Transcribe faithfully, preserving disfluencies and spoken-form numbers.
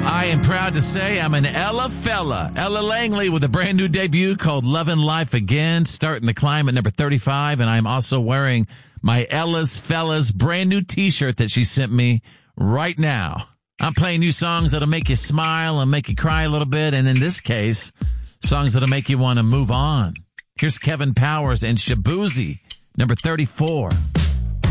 I am proud to say I'm an Ella fella. Ella Langley with a brand new debut called Lovin' Life Again, starting the climb at number thirty-five. And I'm also wearing my Ella's Fellas brand new t-shirt that she sent me right now. I'm playing new songs that'll make you smile and make you cry a little bit. And in this case, songs that'll make you want to move on. Here's Kevin Powers and Shabuzi, number thirty-four.